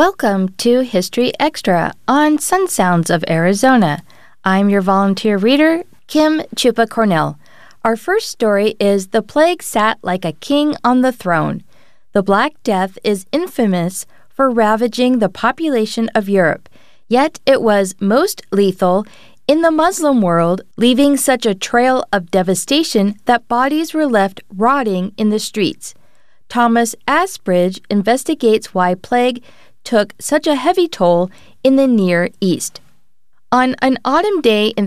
Welcome to History Extra on Sun Sounds of Arizona. I'm your volunteer reader, Kim Chupa Cornell. Our first story is The Plague Sat Like a King on the Throne. The Black Death is infamous for ravaging the population of Europe, yet it was most lethal in the Muslim world, leaving such a trail of devastation that bodies were left rotting in the streets. Thomas Asbridge investigates why plague took such a heavy toll in the Near East. On an autumn day in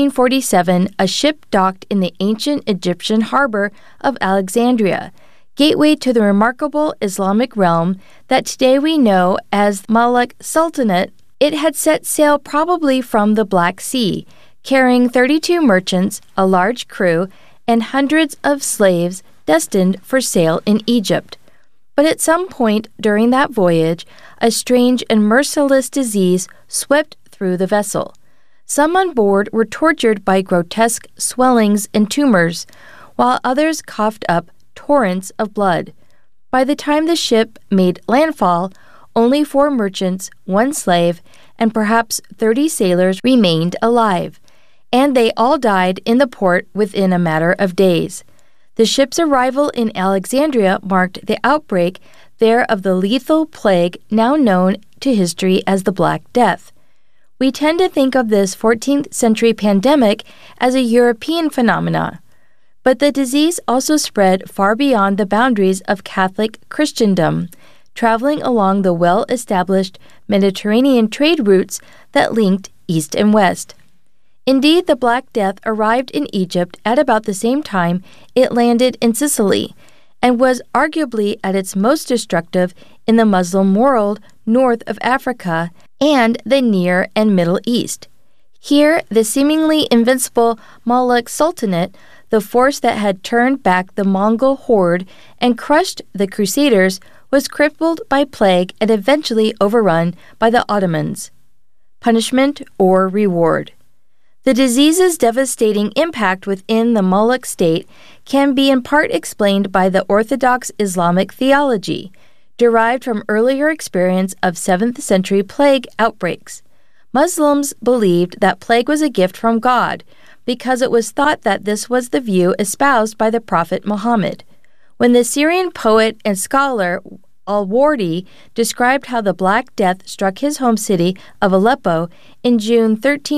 1347, a ship docked in the ancient Egyptian harbor of Alexandria, gateway to the remarkable Islamic realm that today we know as Mamluk Sultanate. It had set sail probably from the Black Sea, carrying 32 merchants, a large crew, and hundreds of slaves destined for sale in Egypt. But at some point during that voyage, a strange and merciless disease swept through the vessel. Some on board were tortured by grotesque swellings and tumors, while others coughed up torrents of blood. By the time the ship made landfall, only 4 merchants, 1 slave, and perhaps 30 sailors remained alive, and they all died in the port within a matter of days. The ship's arrival in Alexandria marked the outbreak there of the lethal plague now known to history as the Black Death. We tend to think of this 14th century pandemic as a European phenomenon, but the disease also spread far beyond the boundaries of Catholic Christendom, traveling along the well-established Mediterranean trade routes that linked East and West. Indeed, the Black Death arrived in Egypt at about the same time it landed in Sicily, and was arguably at its most destructive in the Muslim world north of Africa and the Near and Middle East. Here, the seemingly invincible Mamluk Sultanate, the force that had turned back the Mongol horde and crushed the Crusaders, was crippled by plague and eventually overrun by the Ottomans. Punishment or reward? The disease's devastating impact within the Mamluk state can be in part explained by the Orthodox Islamic theology, derived from earlier experience of 7th century plague outbreaks. Muslims believed that plague was a gift from God because it was thought that this was the view espoused by the Prophet Muhammad. When the Syrian poet and scholar Al-Wardi described how the Black Death struck his home city of Aleppo in June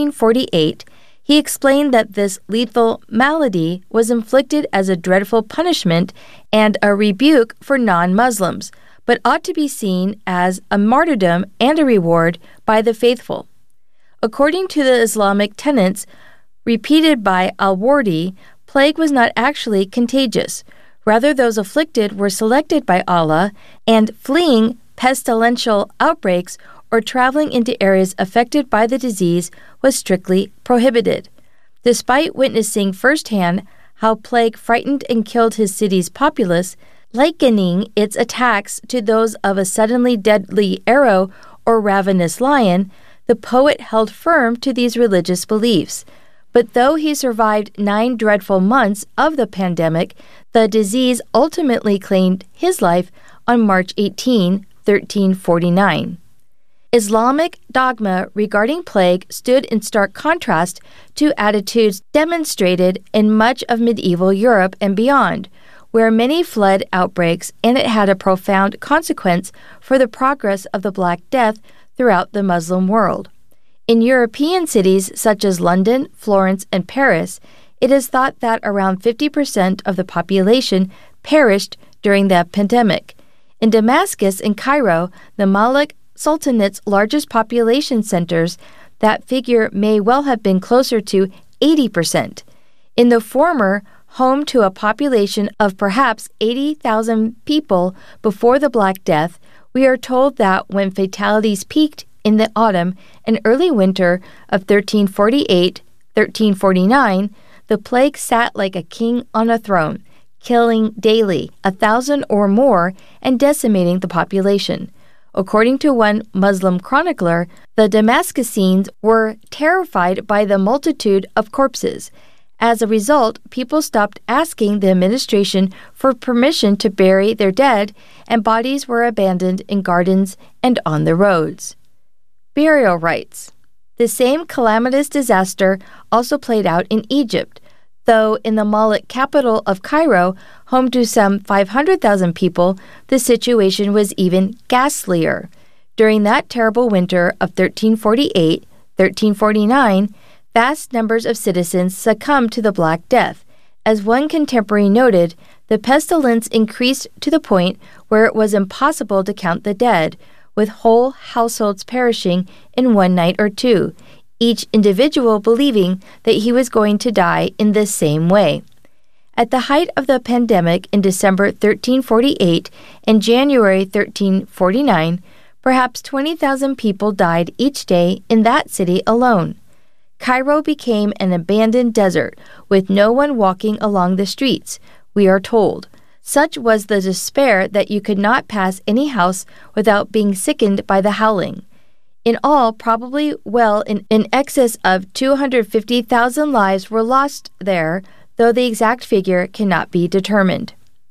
1348, he explained that this lethal malady was inflicted as a dreadful punishment and a rebuke for non-Muslims, but ought to be seen as a martyrdom and a reward by the faithful. According to the Islamic tenets repeated by Al-Wardi, plague was not actually contagious. Rather, those afflicted were selected by Allah, and fleeing pestilential outbreaks or traveling into areas affected by the disease was strictly prohibited. Despite witnessing firsthand how plague frightened and killed his city's populace, likening its attacks to those of a suddenly deadly arrow or ravenous lion, the poet held firm to these religious beliefs. But though he survived 9 dreadful months of the pandemic, the disease ultimately claimed his life on March 18, 1349. Islamic dogma regarding plague stood in stark contrast to attitudes demonstrated in much of medieval Europe and beyond, where many fled outbreaks, and it had a profound consequence for the progress of the Black Death throughout the Muslim world. In European cities such as London, Florence, and Paris, it is thought that around 50% of the population perished during the pandemic. In Damascus and Cairo, the Mamluk Sultanate's largest population centers, that figure may well have been closer to 80%. In the former, home to a population of perhaps 80,000 people before the Black Death, we are told that when fatalities peaked in the autumn and early winter of 1348-1349, the plague sat like a king on a throne, killing daily 1,000 or more and decimating the population. According to one Muslim chronicler, the Damascenes were terrified by the multitude of corpses. As a result, people stopped asking the administration for permission to bury their dead, and bodies were abandoned in gardens and on the roads. Burial rites. The same calamitous disaster also played out in Egypt, though in the Moloch capital of Cairo, home to some 500,000 people, the situation was even ghastlier. During that terrible winter of 1348-1349, vast numbers of citizens succumbed to the Black Death. As one contemporary noted, the pestilence increased to the point where it was impossible to count the dead, with whole households perishing in one night or two, each individual believing that he was going to die in this same way. At the height of the pandemic in December 1348 and January 1349, perhaps 20,000 people died each day in that city alone. Cairo became an abandoned desert, with no one walking along the streets, we are told. Such was the despair that you could not pass any house without being sickened by the howling. In all, probably well in excess of 250,000 lives were lost there, though the exact figure cannot be determined.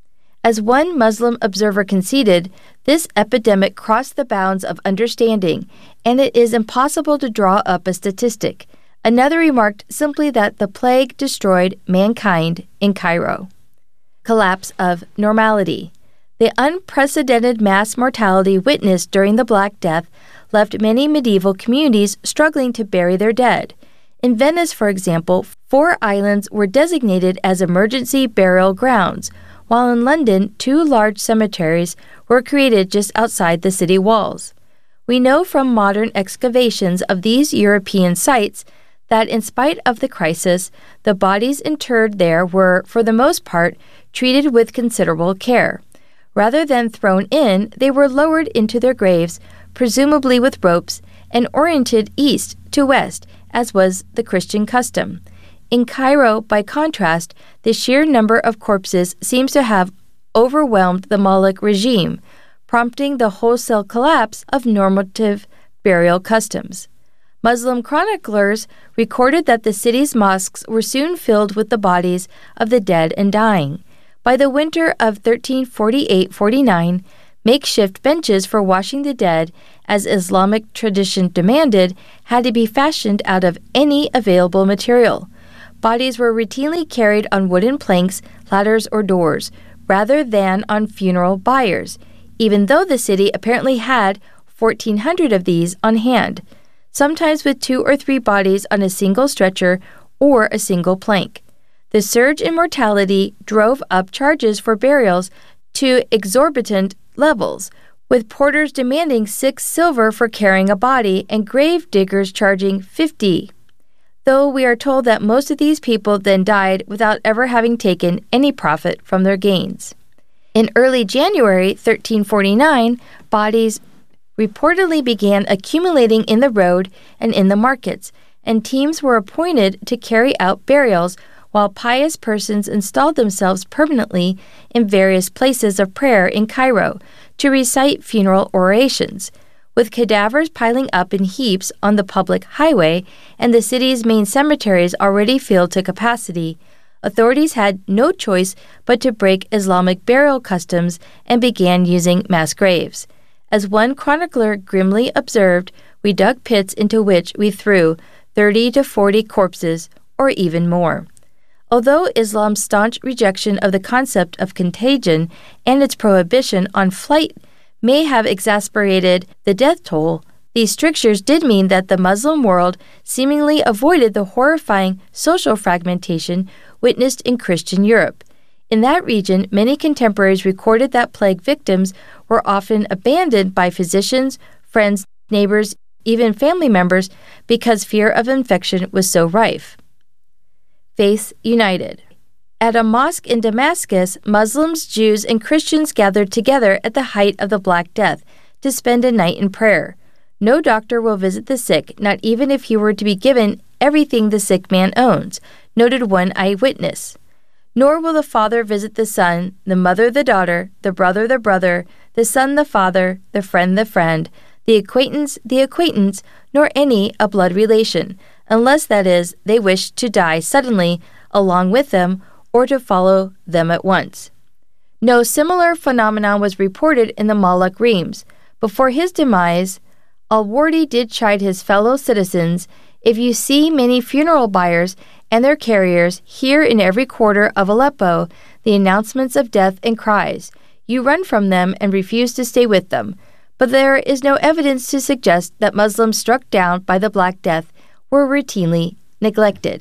As one Muslim observer conceded, this epidemic crossed the bounds of understanding, and it is impossible to draw up a statistic. Another remarked simply that the plague destroyed mankind in Cairo. Collapse of normality. The unprecedented mass mortality witnessed during the Black Death left many medieval communities struggling to bury their dead. In Venice, for example, 4 islands were designated as emergency burial grounds, while in London 2 large cemeteries were created just outside the city walls. We know from modern excavations of these European sites that in spite of the crisis, the bodies interred there were, for the most part, treated with considerable care. Rather than thrown in, they were lowered into their graves, presumably with ropes, and oriented east to west, as was the Christian custom. In Cairo, by contrast, the sheer number of corpses seems to have overwhelmed the Moloch regime, prompting the wholesale collapse of normative burial customs. Muslim chroniclers recorded that the city's mosques were soon filled with the bodies of the dead and dying. By the winter of 1348-49, makeshift benches for washing the dead, as Islamic tradition demanded, had to be fashioned out of any available material. Bodies were routinely carried on wooden planks, ladders, or doors, rather than on funeral biers, even though the city apparently had 1,400 of these on hand, sometimes with 2 or 3 bodies on a single stretcher or a single plank. The surge in mortality drove up charges for burials to exorbitant levels, with porters demanding 6 silver for carrying a body and grave diggers charging 50, though we are told that most of these people then died without ever having taken any profit from their gains. In early January 1349, bodies reportedly began accumulating in the road and in the markets, and teams were appointed to carry out burials while pious persons installed themselves permanently in various places of prayer in Cairo to recite funeral orations. With cadavers piling up in heaps on the public highway and the city's main cemeteries already filled to capacity, authorities had no choice but to break Islamic burial customs and began using mass graves. As one chronicler grimly observed, we dug pits into which we threw 30 to 40 corpses, or even more. Although Islam's staunch rejection of the concept of contagion and its prohibition on flight may have exasperated the death toll, these strictures did mean that the Muslim world seemingly avoided the horrifying social fragmentation witnessed in Christian Europe. In that region, many contemporaries recorded that plague victims were often abandoned by physicians, friends, neighbors, even family members, because fear of infection was so rife. Faiths united. At a mosque in Damascus, Muslims, Jews, and Christians gathered together at the height of the Black Death to spend a night in prayer. No doctor will visit the sick, not even if he were to be given everything the sick man owns, noted one eyewitness. Nor will the father visit the son, the mother the daughter, the brother, the son the father, the friend, the acquaintance, nor any a blood relation, unless, that is, they wish to die suddenly, along with them or to follow them at once. No similar phenomenon was reported in the Malak Reims. Before his demise, Alwardi did chide his fellow citizens, "If you see many funeral biers and their carriers hear in every quarter of Aleppo the announcements of death and cries, you run from them and refuse to stay with them." But there is no evidence to suggest that Muslims struck down by the Black Death were routinely neglected.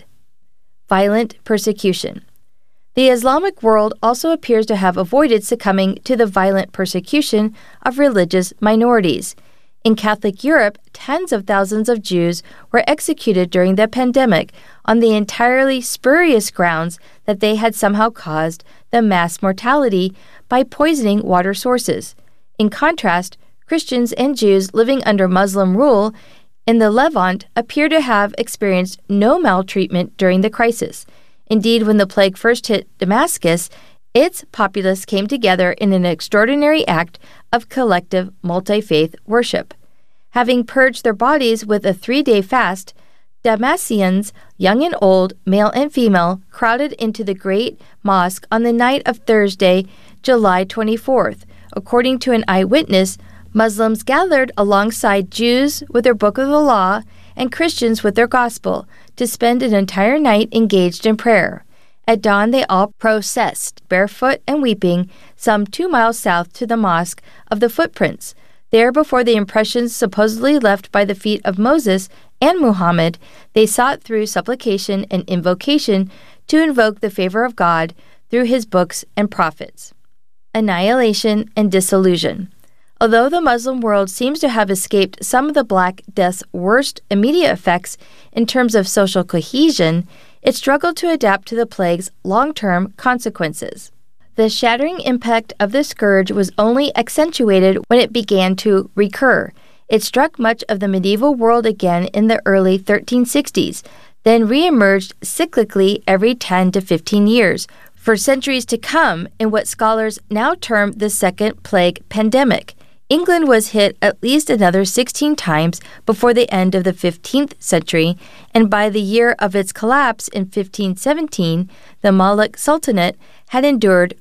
Violent persecution. The Islamic world also appears to have avoided succumbing to the violent persecution of religious minorities. In Catholic Europe, tens of thousands of Jews were executed during the pandemic on the entirely spurious grounds that they had somehow caused the mass mortality by poisoning water sources. In contrast, Christians and Jews living under Muslim rule in the Levant appear to have experienced no maltreatment during the crisis. Indeed, when the plague first hit Damascus, its populace came together in an extraordinary act of collective multi-faith worship. Having purged their bodies with a 3-day fast, Damascenes, young and old, male and female, crowded into the great mosque on the night of Thursday, July 24th. According to an eyewitness, Muslims gathered alongside Jews with their Book of the Law and Christians with their Gospel to spend an entire night engaged in prayer. At dawn, they all processed, barefoot and weeping, some 2 miles south to the Mosque of the Footprints. There, before the impressions supposedly left by the feet of Moses and Muhammad, they sought through supplication and invocation to invoke the favor of God through his books and prophets. Annihilation and disillusion. Although the Muslim world seems to have escaped some of the Black Death's worst immediate effects in terms of social cohesion, it struggled to adapt to the plague's long-term consequences. The shattering impact of the scourge was only accentuated when it began to recur. It struck much of the medieval world again in the early 1360s, then re-emerged cyclically every 10 to 15 years, for centuries to come in what scholars now term the Second Plague Pandemic. England was hit at least another 16 times before the end of the 15th century, and by the year of its collapse in 1517, the Malik Sultanate had endured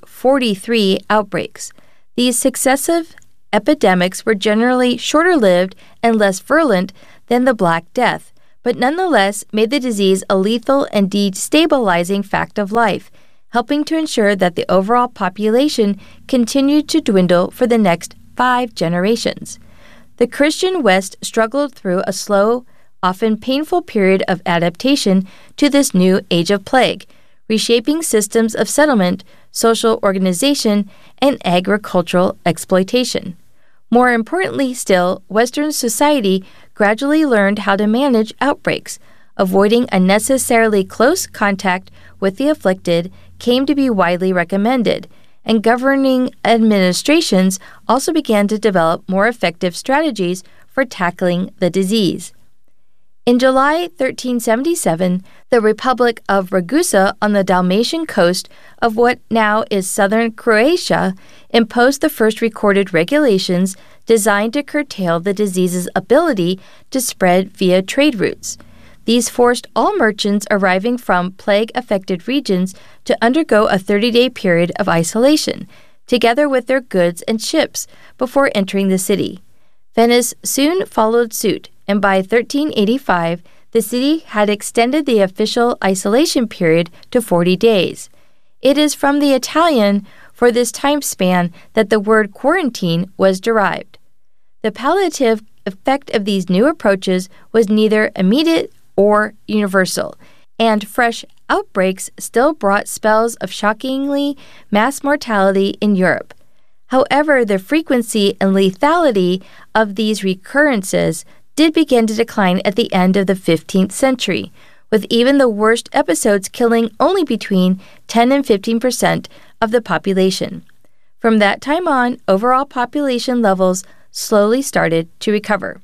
43 outbreaks. These successive epidemics were generally shorter-lived and less virulent than the Black Death, but nonetheless made the disease a lethal and destabilizing fact of life, helping to ensure that the overall population continued to dwindle for the next 5 generations. The Christian West struggled through a slow, often painful period of adaptation to this new age of plague, reshaping systems of settlement, social organization, and agricultural exploitation. More importantly still, Western society gradually learned how to manage outbreaks. Avoiding unnecessarily close contact with the afflicted came to be widely recommended, and governing administrations also began to develop more effective strategies for tackling the disease. In July 1377, the Republic of Ragusa on the Dalmatian coast of what now is southern Croatia imposed the first recorded regulations designed to curtail the disease's ability to spread via trade routes. These forced all merchants arriving from plague-affected regions to undergo a 30-day period of isolation, together with their goods and ships, before entering the city. Venice soon followed suit, and by 1385, the city had extended the official isolation period to 40 days. It is from the Italian for this time span that the word quarantine was derived. The palliative effect of these new approaches was neither immediate or universal, and fresh outbreaks still brought spells of shockingly mass mortality in Europe. However, the frequency and lethality of these recurrences did begin to decline at the end of the 15th century, with even the worst episodes killing only between 10 and 15% of the population. From that time on, overall population levels slowly started to recover.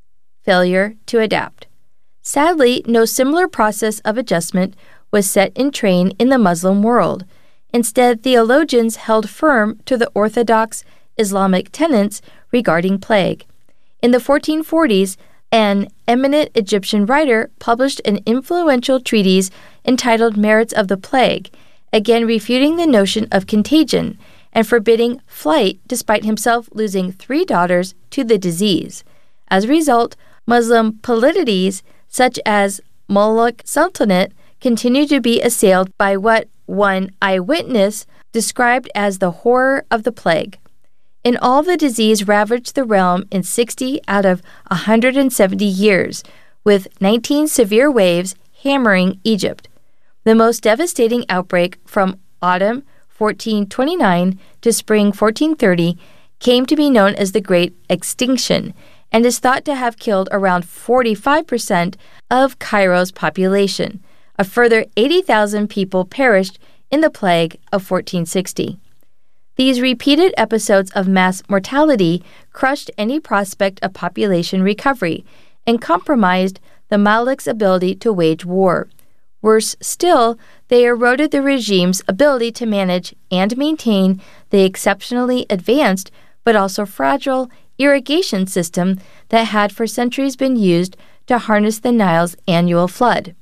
Failure to adapt. Sadly, no similar process of adjustment was set in train in the Muslim world. Instead, theologians held firm to the orthodox Islamic tenets regarding plague. In the 1440s, An eminent Egyptian writer published an influential treatise entitled Merits of the Plague, again refuting the notion of contagion and forbidding flight despite himself losing 3 daughters to the disease. As a result, Muslim polities such as Mamluk Sultanate continued to be assailed by what one eyewitness described as the horror of the plague. In all, the disease ravaged the realm in 60 out of 170 years, with 19 severe waves hammering Egypt. The most devastating outbreak from autumn 1429 to spring 1430 came to be known as the Great Extinction and is thought to have killed around 45% of Cairo's population. A further 80,000 people perished in the plague of 1460. These repeated episodes of mass mortality crushed any prospect of population recovery and compromised the Mamluks' ability to wage war. Worse still, they eroded the regime's ability to manage and maintain the exceptionally advanced but also fragile irrigation system that had for centuries been used to harness the Nile's annual flood.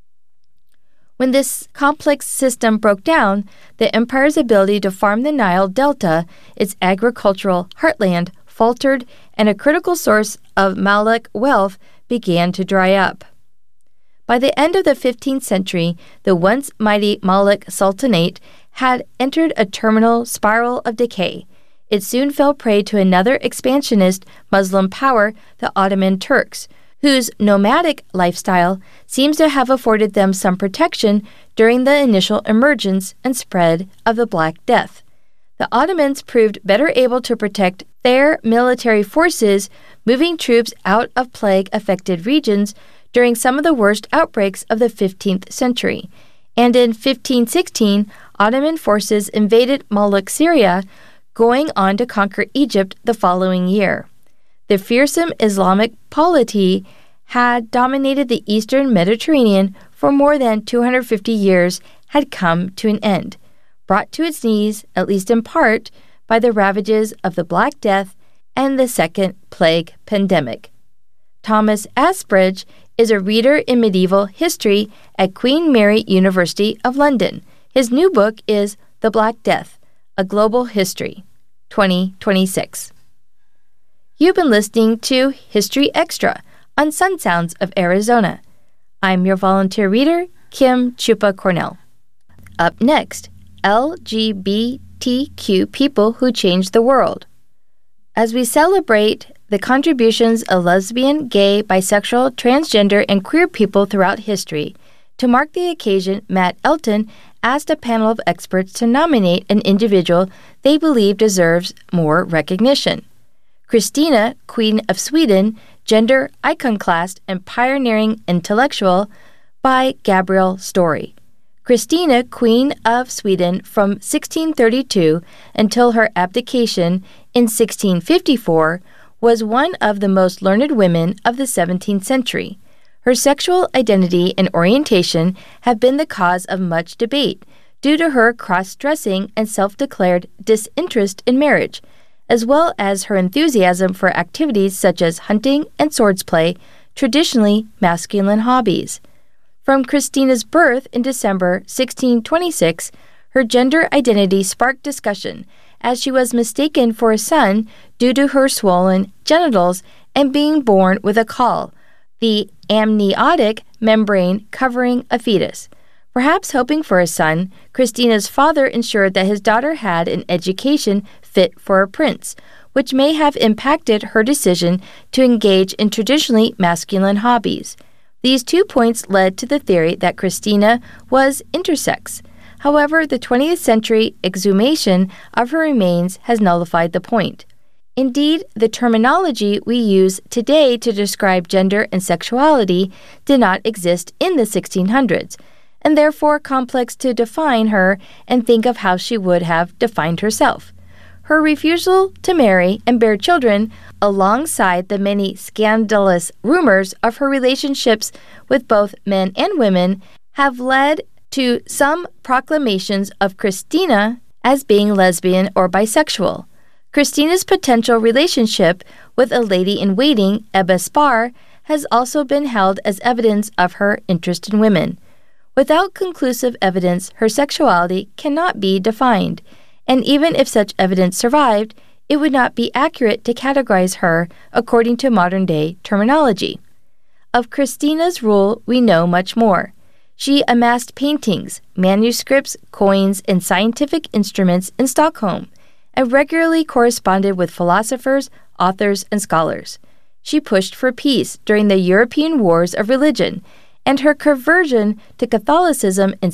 When this complex system broke down, the empire's ability to farm the Nile Delta, its agricultural heartland, faltered, and a critical source of Mamluk wealth began to dry up. By the end of the 15th century, the once mighty Mamluk Sultanate had entered a terminal spiral of decay. It soon fell prey to another expansionist Muslim power, the Ottoman Turks, whose nomadic lifestyle seems to have afforded them some protection during the initial emergence and spread of the Black Death. The Ottomans proved better able to protect their military forces, moving troops out of plague-affected regions during some of the worst outbreaks of the 15th century. And in 1516, Ottoman forces invaded Mamluk Syria, going on to conquer Egypt the following year. The fearsome Islamic polity had dominated the eastern Mediterranean for more than 250 years had come to an end, brought to its knees, at least in part, by the ravages of the Black Death and the Second Plague Pandemic. Thomas Asbridge is a reader in medieval history at Queen Mary University of London. His new book is The Black Death, A Global History, 2026. You've been listening to History Extra on Sun Sounds of Arizona. I'm your volunteer reader, Kim Chupa Cornell. Up next, LGBTQ people who changed the world. As we celebrate the contributions of lesbian, gay, bisexual, transgender, and queer people throughout history, to mark the occasion, Matt Elton asked a panel of experts to nominate an individual they believe deserves more recognition. Christina, Queen of Sweden, gender iconoclast and pioneering intellectual, by Gabrielle Story. Christina, Queen of Sweden from 1632 until her abdication in 1654, was one of the most learned women of the 17th century. Her sexual identity and orientation have been the cause of much debate due to her cross-dressing and self-declared disinterest in marriage, as well as her enthusiasm for activities such as hunting and swordsplay, traditionally masculine hobbies. From Christina's birth in December 1626, her gender identity sparked discussion, as she was mistaken for a son due to her swollen genitals and being born with a caul, the amniotic membrane covering a fetus. Perhaps hoping for a son, Christina's father ensured that his daughter had an education fit for a prince, which may have impacted her decision to engage in traditionally masculine hobbies. These 2 points led to the theory that Christina was intersex. However, the 20th century exhumation of her remains has nullified the point. Indeed, the terminology we use today to describe gender and sexuality did not exist in the 1600s, and therefore complex to define her and think of how she would have defined herself. Her refusal to marry and bear children, alongside the many scandalous rumors of her relationships with both men and women, have led to some proclamations of Christina as being lesbian or bisexual. Christina's potential relationship with a lady-in-waiting, Ebba Spar, has also been held as evidence of her interest in women. Without conclusive evidence, her sexuality cannot be defined, and even if such evidence survived, it would not be accurate to categorize her according to modern-day terminology. Of Christina's rule, we know much more. She amassed paintings, manuscripts, coins, and scientific instruments in Stockholm, and regularly corresponded with philosophers, authors, and scholars. She pushed for peace during the European Wars of Religion, and her conversion to Catholicism in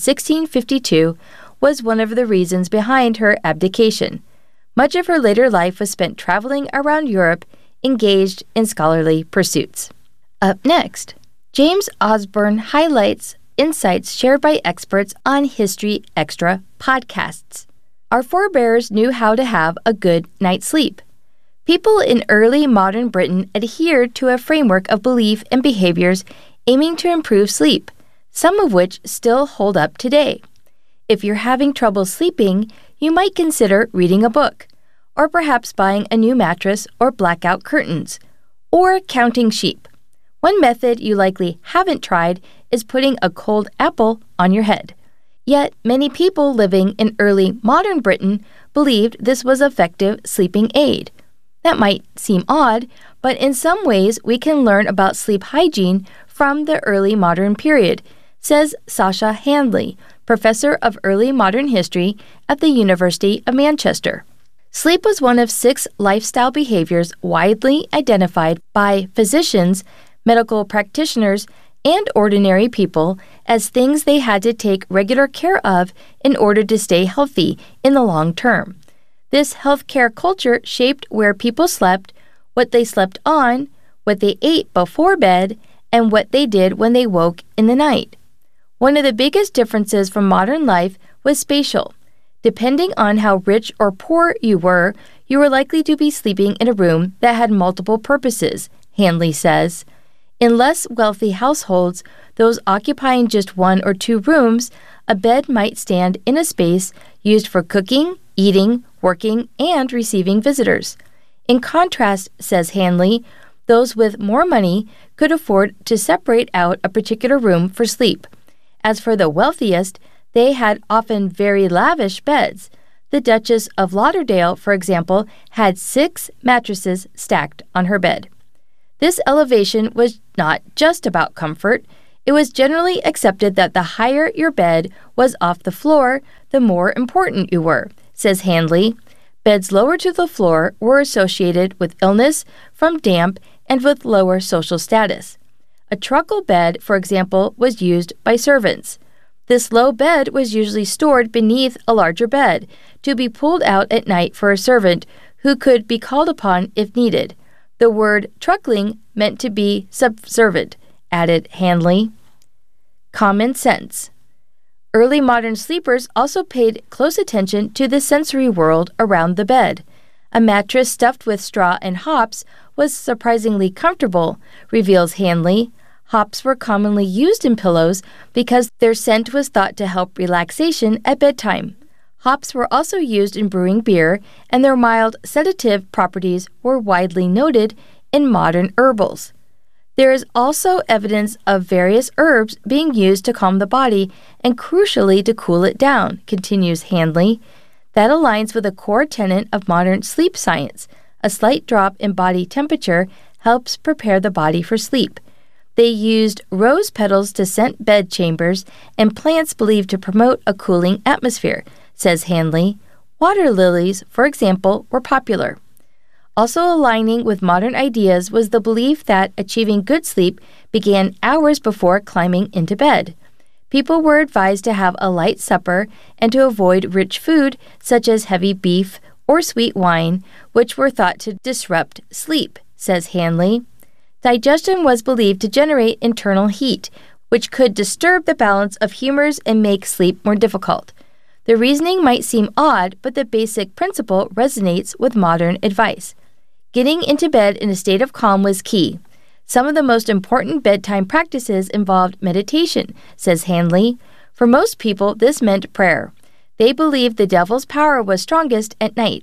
1652 was one of the reasons behind her abdication. Much of her later life was spent traveling around Europe, engaged in scholarly pursuits. Up next, James Osborne highlights insights shared by experts on History Extra podcasts. Our forebears knew how to have a good night's sleep. People in early modern Britain adhered to a framework of belief and behaviors aiming to improve sleep, some of which still hold up today. If you're having trouble sleeping, you might consider reading a book, or perhaps buying a new mattress or blackout curtains, or counting sheep. One method you likely haven't tried is putting a cold apple on your head. Yet, many people living in early modern Britain believed this was an effective sleeping aid. That might seem odd, but in some ways we can learn about sleep hygiene from the early modern period, says Sasha Handley, professor of early modern history at the University of Manchester. Sleep was one of 6 lifestyle behaviors widely identified by physicians, medical practitioners, and ordinary people as things they had to take regular care of in order to stay healthy in the long term. This healthcare culture shaped where people slept, what they slept on, what they ate before bed, and what they did when they woke in the night. One of the biggest differences from modern life was spatial. Depending on how rich or poor you were likely to be sleeping in a room that had multiple purposes, Handley says. In less wealthy households, those occupying just 1 or 2 rooms, a bed might stand in a space used for cooking, eating, working, and receiving visitors. In contrast, says Handley, those with more money could afford to separate out a particular room for sleep. As for the wealthiest, they had often very lavish beds. The Duchess of Lauderdale, for example, had 6 mattresses stacked on her bed. This elevation was not just about comfort. It was generally accepted that the higher your bed was off the floor, the more important you were, says Handley. Beds lower to the floor were associated with illness from damp and with lower social status. A truckle bed, for example, was used by servants. This low bed was usually stored beneath a larger bed to be pulled out at night for a servant who could be called upon if needed. The word truckling meant to be subservient, added Handley. Common sense. Early modern sleepers also paid close attention to the sensory world around the bed. A mattress stuffed with straw and hops was surprisingly comfortable, reveals Handley. Hops were commonly used in pillows because their scent was thought to help relaxation at bedtime. Hops were also used in brewing beer, and their mild sedative properties were widely noted in modern herbals. There is also evidence of various herbs being used to calm the body and crucially to cool it down, continues Handley. That aligns with a core tenet of modern sleep science. A slight drop in body temperature helps prepare the body for sleep. They used rose petals to scent bed chambers and plants believed to promote a cooling atmosphere, says Handley. Water lilies, for example, were popular. Also aligning with modern ideas was the belief that achieving good sleep began hours before climbing into bed. People were advised to have a light supper and to avoid rich food such as heavy beef or sweet wine, which were thought to disrupt sleep, says Handley. Digestion was believed to generate internal heat, which could disturb the balance of humors and make sleep more difficult. The reasoning might seem odd, but the basic principle resonates with modern advice. Getting into bed in a state of calm was key. Some of the most important bedtime practices involved meditation, says Handley. For most people, this meant prayer. They believed the devil's power was strongest at night,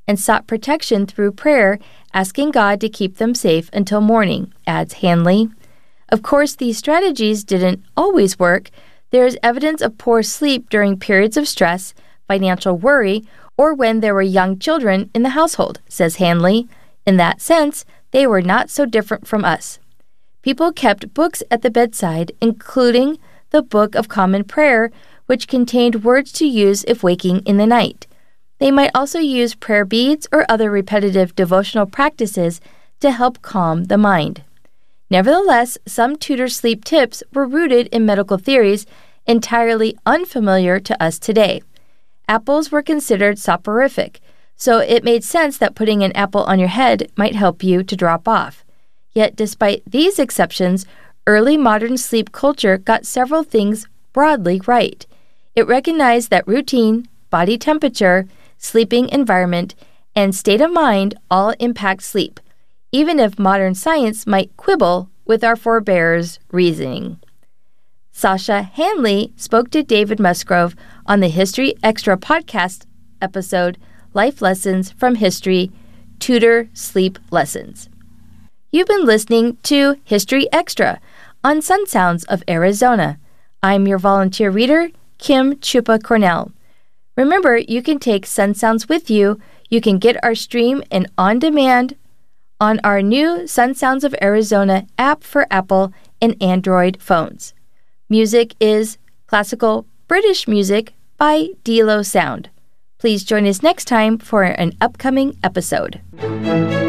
and sought protection through prayer, asking God to keep them safe until morning, adds Hanley. Of course, these strategies didn't always work. There is evidence of poor sleep during periods of stress, financial worry, or when there were young children in the household, says Hanley. In that sense, they were not so different from us. People kept books at the bedside, including the Book of Common Prayer, which contained words to use if waking in the night. They might also use prayer beads or other repetitive devotional practices to help calm the mind. Nevertheless, some Tudor sleep tips were rooted in medical theories entirely unfamiliar to us today. Apples were considered soporific, so it made sense that putting an apple on your head might help you to drop off. Yet, despite these exceptions, early modern sleep culture got several things broadly right. It recognized that routine, body temperature, sleeping environment, and state of mind all impact sleep, even if modern science might quibble with our forebears' reasoning. Sasha Hanley spoke to David Musgrove on the History Extra podcast episode, Life Lessons from History, Tudor Sleep Lessons. You've been listening to History Extra on Sun Sounds of Arizona. I'm your volunteer reader, Kim Chupa Cornell. Remember, you can take Sun Sounds with you. You can get our stream and on demand on our new Sun Sounds of Arizona app for Apple and Android phones. Music is classical British music by Dilo Sound. Please join us next time for an upcoming episode.